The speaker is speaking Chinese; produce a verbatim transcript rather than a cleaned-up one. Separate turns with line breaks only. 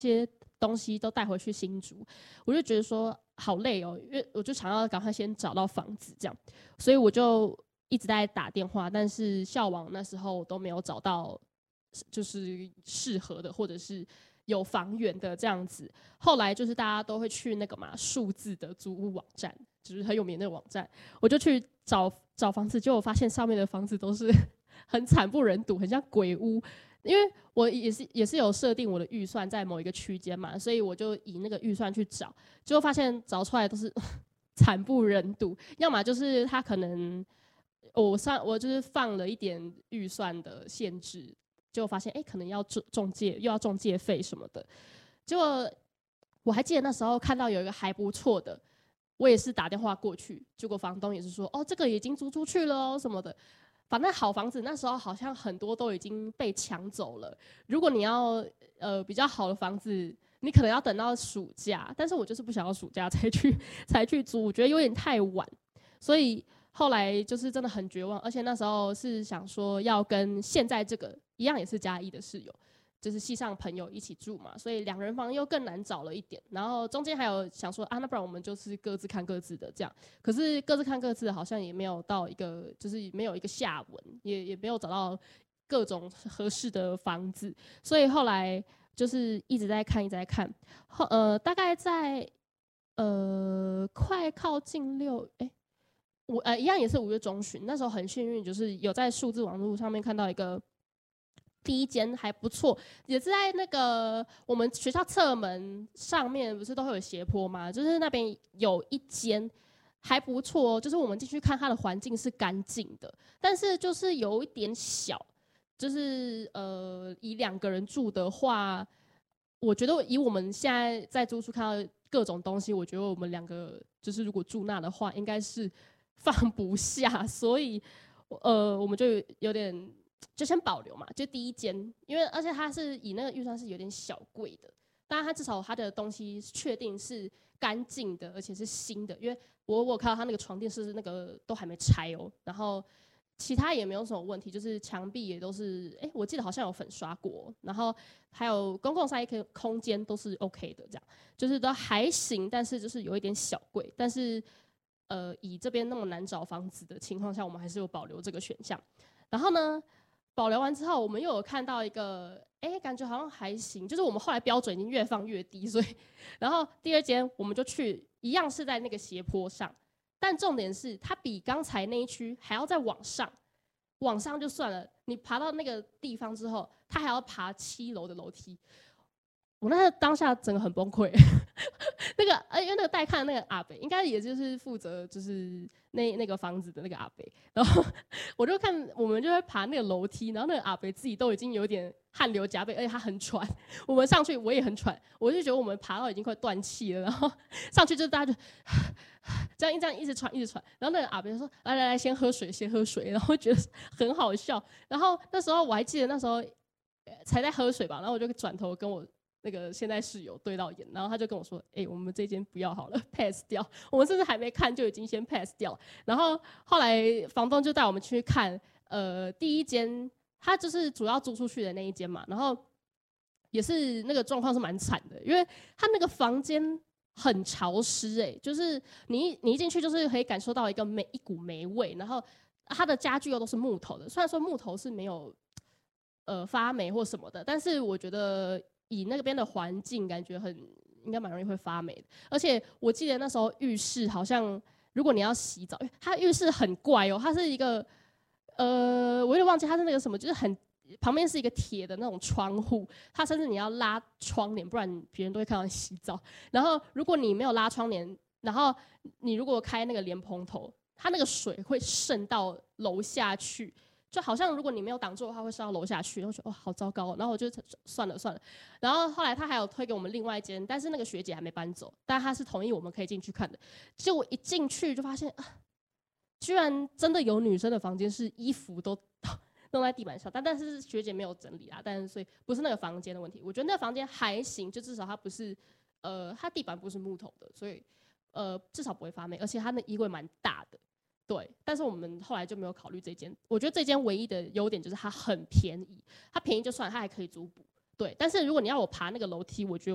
些东西都带回去新竹，我就觉得说好累哦，因为我就想要赶快先找到房子这样，所以我就一直在打电话，但是校网那时候都没有找到就是适合的或者是有房源的这样子。后来就是大家都会去那个嘛数字的租屋网站，就是很有名的网站，我就去找找房子，结果我发现上面的房子都是很惨不忍睹，很像鬼屋。因为我也是也是有设定我的预算在某一个区间嘛，所以我就以那个预算去找，结果发现找出来都是惨不忍睹，要么就是他可能我上我就是放了一点预算的限制，结果发现哎、欸、可能要中中介又要中介费什么的，结果我还记得那时候看到有一个还不错的，我也是打电话过去，结果房东也是说哦这个已经租出去了哦什么的。反正好房子那时候好像很多都已经被抢走了。如果你要呃比较好的房子，你可能要等到暑假，但是我就是不想要暑假才去才去租，我觉得有点太晚，所以后来就是真的很绝望。而且那时候是想说要跟现在这个一样，也是嘉义的室友，就是系上朋友一起住嘛，所以两人房又更难找了一点。然后中间还有想说啊，那不然我们就是各自看各自的这样。可是各自看各自的，好像也没有到一个，就是没有一个下文，也也没有找到各种合适的房子。所以后来就是一直在看，一直在看。后呃，大概在呃快靠近六哎。我呃一样也是五月中旬，那时候很幸运，就是有在数字网络上面看到一个第一间还不错，也是在那个我们学校侧门上面不是都会有斜坡吗？就是那边有一间还不错哦，就是我们进去看它的环境是干净的，但是就是有一点小，就是呃以两个人住的话，我觉得以我们现在在租处看到各种东西，我觉得我们两个就是如果住那的话，应该是放不下，所以呃我们就有点。就先保留嘛，就第一间，因为而且它是以那个预算是有点小贵的，当然它至少它的东西确定是干净的，而且是新的，因为我我看到它那个床垫是那个都还没拆哦，然后其他也没有什么问题，就是墙壁也都是，哎，我记得好像有粉刷过，然后还有公共晒衣空间都是 OK 的，这样就是都还行，但是就是有一点小贵，但是呃以这边那么难找房子的情况下，我们还是有保留这个选项，然后呢。保留完之后，我们又有看到一个，哎，感觉好像还行，就是我们后来标准已经越放越低，所以，然后第二间我们就去，一样是在那个斜坡上，但重点是它比刚才那一区还要再往上，往上就算了，你爬到那个地方之后，它还要爬七楼的楼梯，我那当下整个很崩溃。那个呃，因为那个带看的那个阿北，应该也就是负责就是那那个房子的那个阿北，然后我就看我们就会爬那个楼梯，然后那个阿北自己都已经有点汗流浃背，而且他很喘，我们上去我也很喘，我就觉得我们爬到已经快断气了，然后上去就大家就这样一这样一直喘一直喘，然后那个阿北说来来来先喝水先喝水，然后觉得很好笑，然后那时候我还记得那时候才在喝水吧，然后我就转头跟我。那个现在室友对到眼，然后他就跟我说：“哎、欸，我们这间不要好了 ，pass 掉。我们甚至还没看就已经先 pass 掉。然后后来房东就带我们去看，呃，第一间他就是主要租出去的那一间嘛，然后也是那个状况是蛮惨的，因为他那个房间很潮湿，哎，就是你你一进去就是可以感受到一个霉一股霉味，然后它的家具又都是木头的，虽然说木头是没有呃发霉或什么的，但是我觉得。以那边的环境，感觉很应该蛮容易会发霉的。而且我记得那时候浴室好像，如果你要洗澡，它浴室很怪哦，它是一个呃，我有点忘记它是那个什么，就是很旁边是一个铁的那种窗户，它甚至你要拉窗帘，不然别人都会看到你洗澡。然后如果你没有拉窗帘，然后你如果开那个莲蓬头，它那个水会渗到楼下去。就好像如果你没有挡住的话，会上到楼下去，然后觉得哦好糟糕、哦，然后我就算了算了。然后后来他还有推给我们另外一间，但是那个学姐还没搬走，但他是同意我们可以进去看的。结果一进去就发现啊，居然真的有女生的房间是衣服都弄在地板上，但但是学姐没有整理啦，但是所以不是那个房间的问题。我觉得那个房间还行，就至少它不是呃它地板不是木头的，所以呃至少不会发霉，而且它那衣柜蛮大的。对，但是我们后来就没有考虑这间。我觉得这间唯一的优点就是它很便宜，它便宜就算了，它还可以租补。对，但是如果你要我爬那个楼梯，我觉得。